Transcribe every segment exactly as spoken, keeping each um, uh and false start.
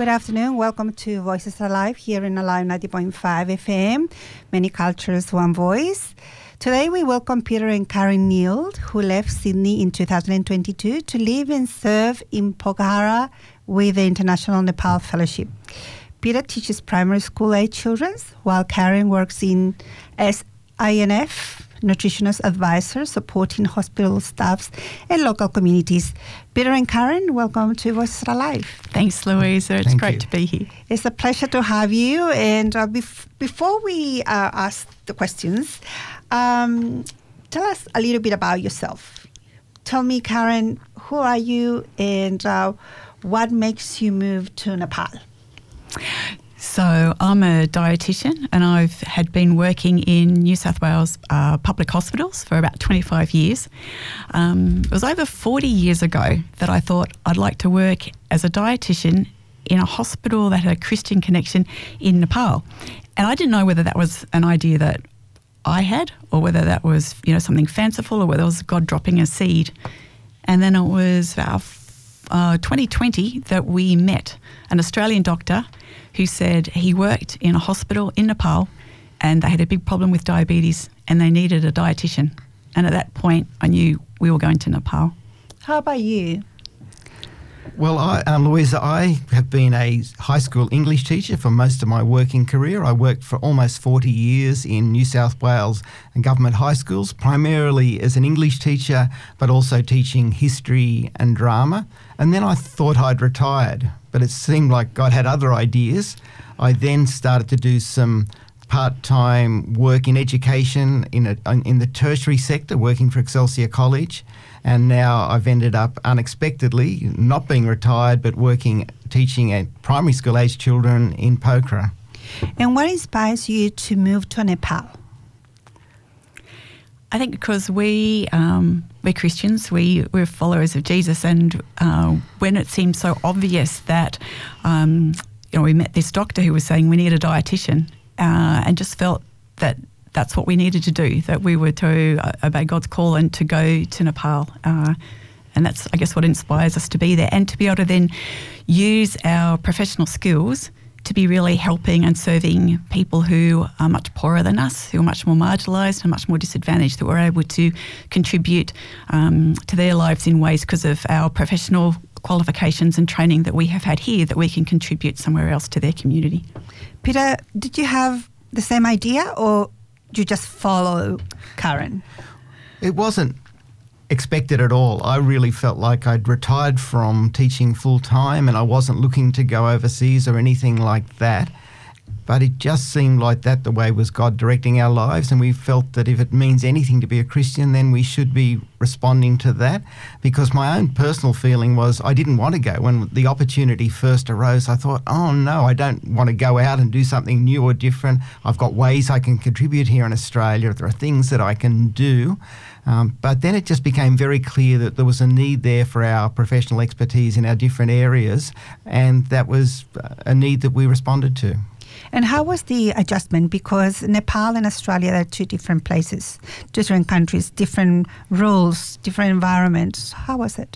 Good afternoon. Welcome to Voices Alive here in Alive ninety point five F M. Many cultures, one voice. Today we welcome Peter and Karen Neild, who left Sydney in two thousand twenty-two to live and serve in Pokhara with the International Nepal Fellowship. Peter teaches primary school age children, while Karen works in as I N F, nutritionist advisor, supporting hospital staffs and local communities. Peter and Karen, welcome to Voices Alive. Thanks, Louisa. It's Thank great you. to be here. It's a pleasure to have you. And uh, bef- before we uh, ask the questions, um, tell us a little bit about yourself. Tell me, Karen, who are you and uh, what makes you move to Nepal? So I'm a dietitian and I've had been working in New South Wales uh, public hospitals for about twenty-five years. Um, it was over forty years ago that I thought I'd like to work as a dietitian in a hospital that had a Christian connection in Nepal. And I didn't know whether that was an idea that I had or whether that was, you know, something fanciful or whether it was God dropping a seed. And then it was uh, uh, twenty twenty that we met an Australian doctor who said he worked in a hospital in Nepal and they had a big problem with diabetes and they needed a dietitian. And at that point, I knew we were going to Nepal. How about you? Well, I, um, Louisa, I have been a high school English teacher for most of my working career. I worked for almost forty years in New South Wales and government high schools, primarily as an English teacher, but also teaching history and drama. And then I thought I'd retired, but it seemed like God had other ideas. I then started to do some part-time work in education in a, in the tertiary sector, working for Excelsior College. And now I've ended up unexpectedly not being retired, but working, teaching at primary school age children in Pokhara. And what inspires you to move to Nepal? I think because we, um, we're Christians, we, we're followers of Jesus, and uh, when it seemed so obvious that, um, you know, we met this doctor who was saying we need a dietitian uh, and just felt that that's what we needed to do, that we were to uh, obey God's call and to go to Nepal. Uh, and that's, I guess, what inspires us to be there and to be able to then use our professional skills to be really helping and serving people who are much poorer than us, who are much more marginalised and much more disadvantaged, that we're able to contribute um, to their lives in ways because of our professional qualifications and training that we have had here, that we can contribute somewhere else to their community. Peter, did you have the same idea or did you just follow Karen? It wasn't expected at all. I really felt like I'd retired from teaching full-time and I wasn't looking to go overseas or anything like that. But it just seemed like that the way was God directing our lives, and we felt that if it means anything to be a Christian, then we should be responding to that. Because my own personal feeling was I didn't want to go. When the opportunity first arose, I thought, oh no, I don't want to go out and do something new or different. I've got ways I can contribute here in Australia. There are things that I can do. Um, but then it just became very clear that there was a need there for our professional expertise in our different areas, and that was a need that we responded to. And how was the adjustment? Because Nepal and Australia are two different places, different countries, different rules, different environments. How was it?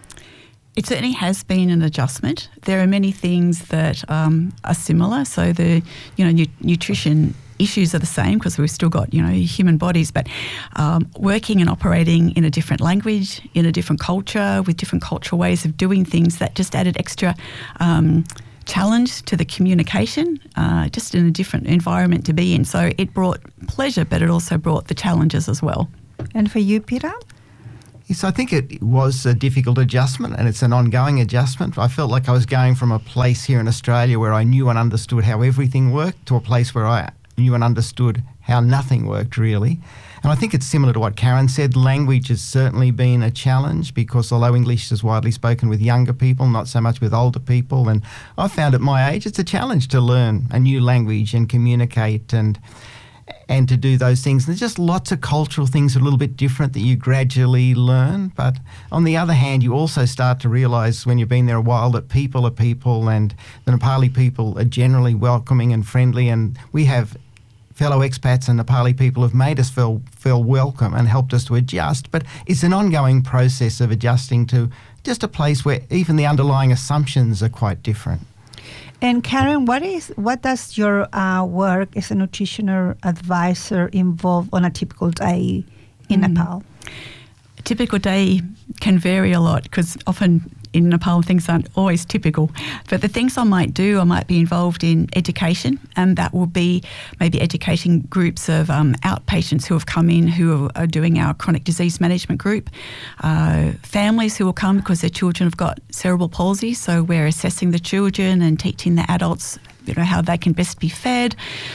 It certainly has been an adjustment. There are many things that um, are similar. So the, you know, nu- nutrition issues are the same because we've still got, you know, human bodies, but um, working and operating in a different language, in a different culture, with different cultural ways of doing things, that just added extra um, challenge to the communication, uh, just in a different environment to be in. So it brought pleasure, but it also brought the challenges as well. And for you, Peter? Yes, I think it was a difficult adjustment, and it's an ongoing adjustment. I felt like I was going from a place here in Australia where I knew and understood how everything worked to a place where I knew and understood how nothing worked really. And I think it's similar to what Karen said. Language has certainly been a challenge because although English is widely spoken with younger people, not so much with older people, and I found at my age it's a challenge to learn a new language and communicate and and to do those things. There's just lots of cultural things that are a little bit different that you gradually learn. But on the other hand, you also start to realise when you've been there a while that people are people, and the Nepali people are generally welcoming and friendly, and we have fellow expats and Nepali people have made us feel feel welcome and helped us to adjust. But it's an ongoing process of adjusting to just a place where even the underlying assumptions are quite different. And Karen, what is what does your uh, work as a nutritional advisor involve on a typical day in mm. Nepal? A typical day can vary a lot because often in Nepal things aren't always typical. But the things I might do, I might be involved in education, and that will be maybe educating groups of um, outpatients who have come in who are doing our chronic disease management group, uh, families who will come because their children have got cerebral palsy, so we're assessing the children and teaching the adults, you know, how they can best be fed.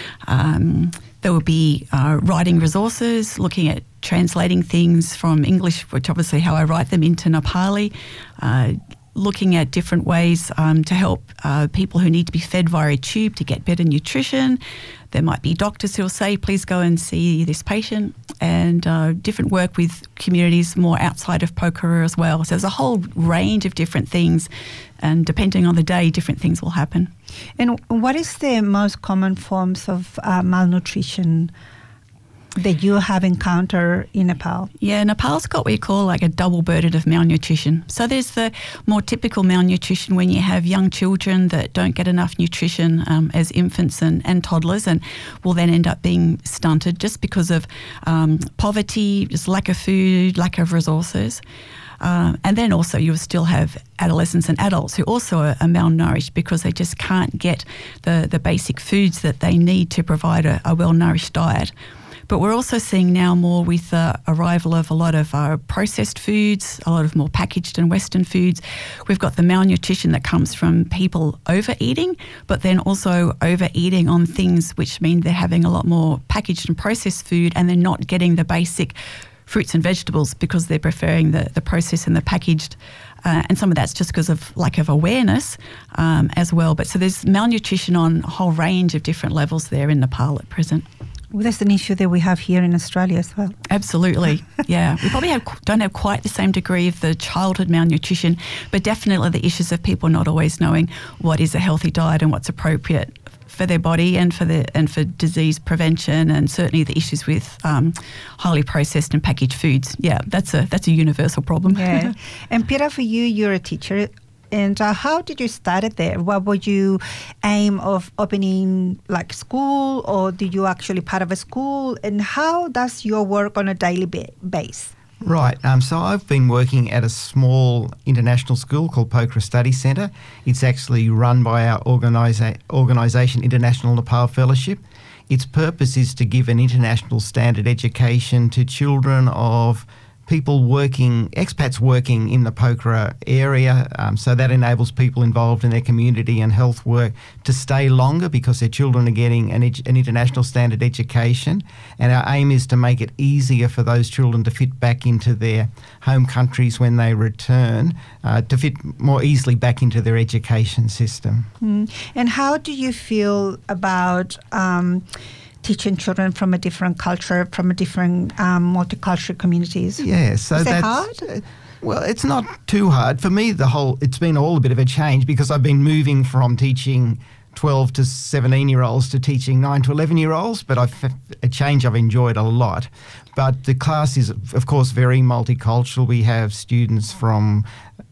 Um, there will be uh, writing resources, looking at translating things from English, which obviously how I write them, into Nepali, uh, looking at different ways um, to help uh, people who need to be fed via a tube to get better nutrition. There might be doctors who will say, please go and see this patient, and uh, different work with communities more outside of Pokhara as well. So there's a whole range of different things, and depending on the day, different things will happen. And what is the most common forms of uh, malnutrition that you have encountered in Nepal? Yeah, Nepal's got what we call like a double burden of malnutrition. So there's the more typical malnutrition when you have young children that don't get enough nutrition um, as infants and, and toddlers, and will then end up being stunted just because of um, poverty, just lack of food, lack of resources. Um, and then also you'll still have adolescents and adults who also are, are malnourished because they just can't get the, the basic foods that they need to provide a, a well-nourished diet. But we're also seeing now more with the arrival of a lot of uh, processed foods, a lot of more packaged and Western foods. We've got the malnutrition that comes from people overeating, but then also overeating on things which mean they're having a lot more packaged and processed food, and they're not getting the basic fruits and vegetables because they're preferring the, the processed and the packaged. Uh, and some of that's just because of lack of awareness um, as well. But so there's malnutrition on a whole range of different levels there in Nepal at present. Well, that's an issue that we have here in Australia as well. Absolutely, yeah. We probably have, don't have quite the same degree of the childhood malnutrition, but definitely the issues of people not always knowing what is a healthy diet and what's appropriate for their body and for the and for disease prevention, and certainly the issues with um, highly processed and packaged foods. Yeah, that's a that's a universal problem. Yeah, and Peter, for you, you're a teacher. And uh, how did you start it there? What would you aim of opening like school, or did you actually part of a school? And how does your work on a daily ba- base? Right. Um, so I've been working at a small international school called Pokhara Study Centre. It's actually run by our organisa- organisation, International Nepal Fellowship. Its purpose is to give an international standard education to children of people working, expats working in the Pokhara area. Um, so that enables people involved in their community and health work to stay longer because their children are getting an, edu- an international standard education. And our aim is to make it easier for those children to fit back into their home countries when they return, uh, to fit more easily back into their education system. Mm. And how do you feel about Um, teaching children from a different culture, from a different um, multicultural communities? Yeah, so Is that that's hard? Uh, well, it's not too hard for me. The whole it's been all a bit of a change because I've been moving from teaching twelve to seventeen year olds to teaching nine to eleven year olds, but I've a change I've enjoyed a lot. But the class is, of course, very multicultural. We have students from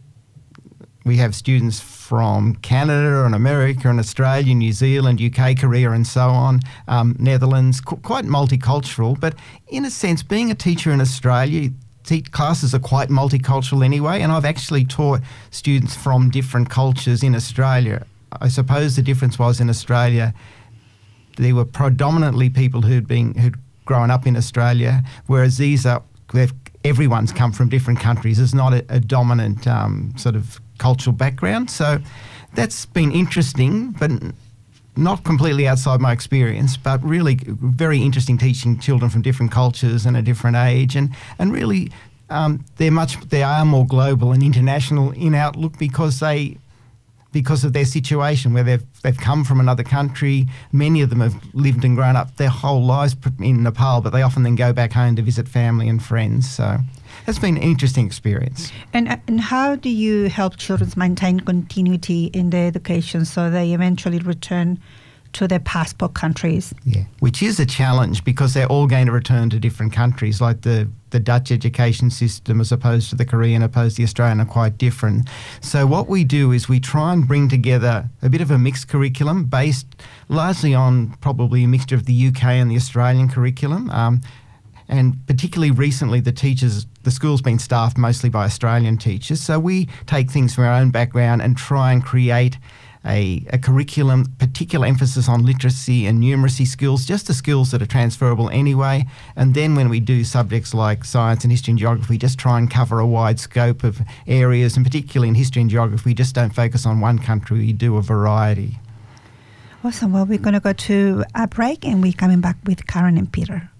We have students from Canada and America and Australia, New Zealand, U K, Korea and so on, um, Netherlands, qu- quite multicultural. But in a sense, being a teacher in Australia, te- classes are quite multicultural anyway, and I've actually taught students from different cultures in Australia. I suppose the difference was in Australia, there were predominantly people who'd been who'd grown up in Australia, whereas these are, everyone's come from different countries. It's not a, a dominant um, sort of cultural background. So that's been interesting, but not completely outside my experience, but really very interesting teaching children from different cultures and a different age. And, and really um, they're much, they are more global and international in outlook because they, because of their situation where they've they've come from another country. Many of them have lived and grown up their whole lives in Nepal, but they often then go back home to visit family and friends. So it's been an interesting experience. And and how do you help children maintain continuity in their education so they eventually return to their passport countries. Yeah, which is a challenge because they're all going to return to different countries. Like the, the Dutch education system as opposed to the Korean, opposed to the Australian, are quite different. So what we do is we try and bring together a bit of a mixed curriculum based largely on probably a mixture of the U K and the Australian curriculum. Um, and particularly recently, the teachers, the school's been staffed mostly by Australian teachers. So we take things from our own background and try and create A, a curriculum, particular emphasis on literacy and numeracy skills, just the skills that are transferable anyway. And then when we do subjects like science and history and geography, just try and cover a wide scope of areas, and particularly in history and geography, we just don't focus on one country, we do a variety. Awesome. Well, we're going to go to a break and we're coming back with Karen and Peter.